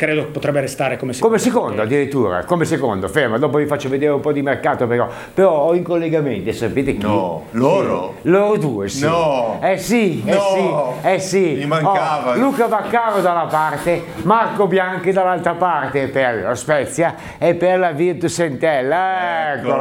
credo potrebbe restare come Come secondo addirittura, come secondo, ferma, dopo vi faccio vedere un po' di mercato però ho in collegamento, sapete chi? No, loro? Sì. Loro due, sì. No. Sì. Mi mancava. Luca Vaccaro da una parte, Marco Bianchi dall'altra parte per lo Spezia e per la Virtus Entella. Ecco.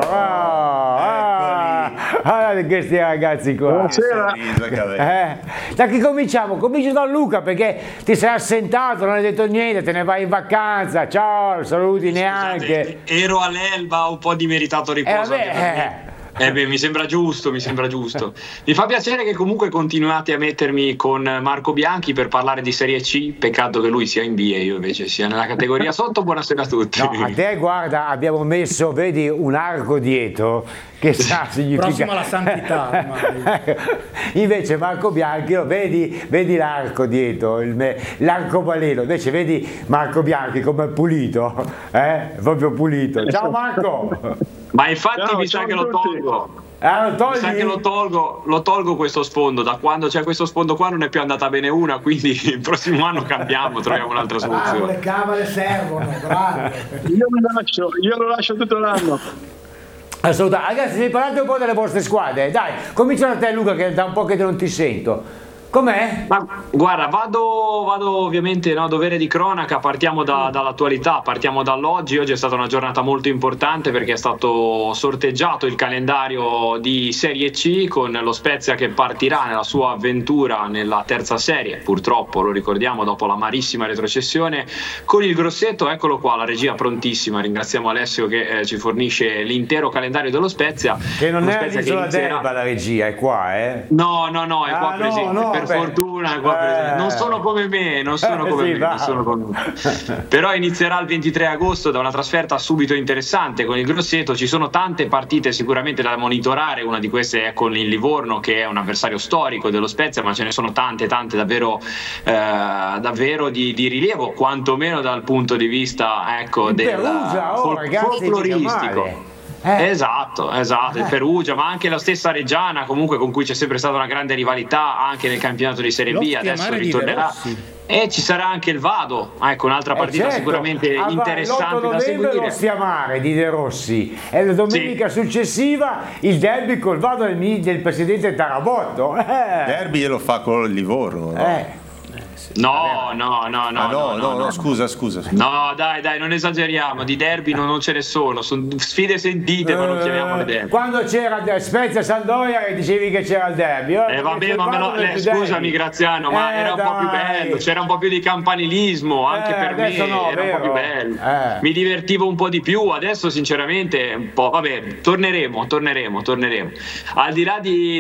Guarda questi ragazzi qua. Buonasera. Da chi cominciamo? Comincio da Luca perché ti sei assentato, non hai detto niente, te ne vai in vacanza, ciao, saluti neanche. Ero all'Elba, un po' di meritato riposo. Mi sembra giusto. Mi fa piacere che comunque continuate a mettermi con Marco Bianchi per parlare di Serie C, peccato che lui sia in B e io invece sia nella categoria sotto. Buonasera a tutti. No, a te guarda, abbiamo messo, vedi, un arco dietro che sa significa prossimo alla santità. Invece Marco Bianchi, vedi l'arco dietro, l'arcobaleno, invece vedi Marco Bianchi come pulito, proprio pulito. Ciao Marco. Ma infatti mi sa che lo tolgo. Mi sa che lo tolgo questo sfondo. Da quando c'è questo sfondo qua non è più andata bene una, quindi il prossimo anno cambiamo, troviamo un'altra soluzione. Le cavale servono, bravo. Io lo lascio tutto l'anno. Assolutamente. Ragazzi, vi parlate un po' delle vostre squadre, dai, comincia da te Luca che da un po' che non ti sento. Com'è? Ma guarda, vado ovviamente, no, dovere di cronaca, partiamo dall'attualità, partiamo dall'oggi. Oggi è stata una giornata molto importante perché è stato sorteggiato il calendario di Serie C con lo Spezia che partirà nella sua avventura nella terza serie, purtroppo lo ricordiamo dopo l'amarissima retrocessione, con il Grosseto. Eccolo qua, la regia prontissima, ringraziamo Alessio che ci fornisce l'intero calendario dello Spezia. Che non è all'Isola d'Elba la regia, è qua, No, è qua presente. No. Per fortuna è qua presente. Non sono come me, non sono come me. Però inizierà il 23 agosto da una trasferta subito interessante con il Grosseto. Ci sono tante partite sicuramente da monitorare, una di queste è con il Livorno che è un avversario storico dello Spezia, ma ce ne sono tante davvero di rilievo, quantomeno dal punto di vista del folcloristico. Esatto, il Perugia, ma anche la stessa Reggiana comunque con cui c'è sempre stata una grande rivalità anche nel campionato di Serie B, adesso ritornerà. E ci sarà anche il Vado, un'altra partita sicuramente interessante da seguire. Lo Stiamare di De Rossi e la domenica successiva il derby col Vado del presidente Tarabotto. Derby glielo fa con il Livorno, no? No, scusa. No, dai, non esageriamo, di derby non ce ne sono sfide sentite, ma non chiamiamole derby. Quando c'era Spezia Sampdoria dicevi che c'era il derby. Vabbè, ma scusami Graziano, ma era un po' più bello, c'era un po' più di campanilismo, anche per me era un po' più bello. Mi divertivo un po' di più, adesso sinceramente un po', vabbè, torneremo. Al di là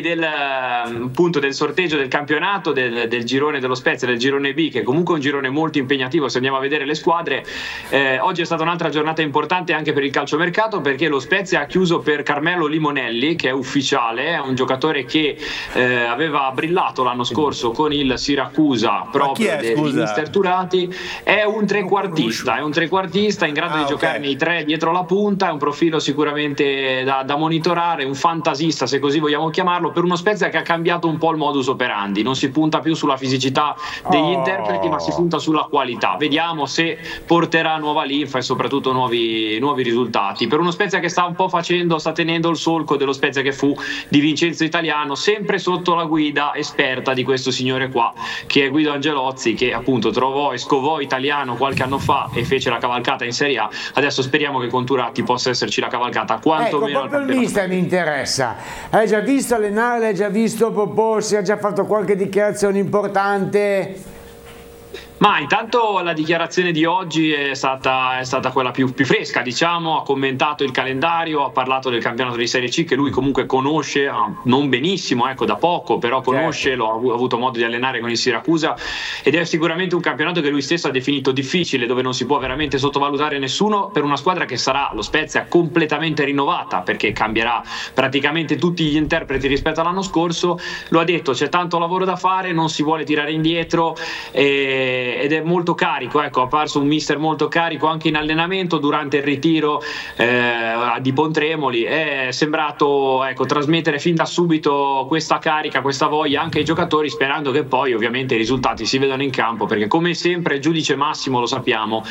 del sorteggio del campionato, del girone dello Spezia, del girone B, che è comunque un girone molto impegnativo se andiamo a vedere le squadre, oggi è stata un'altra giornata importante anche per il calciomercato perché lo Spezia ha chiuso per Carmelo Limonelli, che è ufficiale, è un giocatore che aveva brillato l'anno scorso con il Siracusa proprio di Mister Turati. È un trequartista in grado di giocare nei tre dietro la punta, è un profilo sicuramente da monitorare, un fantasista se così vogliamo chiamarlo, per uno Spezia che ha cambiato un po' il modus operandi, non si punta più sulla fisicità degli interpreti ma si punta sulla qualità. Vediamo se porterà nuova linfa e soprattutto nuovi risultati per uno Spezia che sta tenendo il solco dello Spezia che fu di Vincenzo Italiano, sempre sotto la guida esperta di questo signore qua che è Guido Angelozzi, che appunto trovò e scovò Italiano qualche anno fa e fece la cavalcata in Serie A. Adesso speriamo che con Turati possa esserci la cavalcata quantomeno. Proprio il mister mi interessa, hai già visto allenare, l'hai già visto proporsi, ha già fatto qualche dichiarazione importante? Ma intanto la dichiarazione di oggi è stata quella più fresca, diciamo. Ha commentato il calendario, ha parlato del campionato di Serie C che lui comunque conosce, non benissimo, da poco, però conosce, l'ho avuto modo di allenare con il Siracusa ed è sicuramente un campionato che lui stesso ha definito difficile, dove non si può veramente sottovalutare nessuno, per una squadra che sarà lo Spezia completamente rinnovata perché cambierà praticamente tutti gli interpreti rispetto all'anno scorso. Lo ha detto, c'è tanto lavoro da fare, non si vuole tirare indietro ed è molto carico, ecco, è apparso un mister molto carico anche in allenamento durante il ritiro di Pontremoli. È sembrato, ecco, trasmettere fin da subito questa carica, questa voglia anche ai giocatori, sperando che poi ovviamente i risultati si vedano in campo, perché come sempre il giudice massimo, lo sappiamo,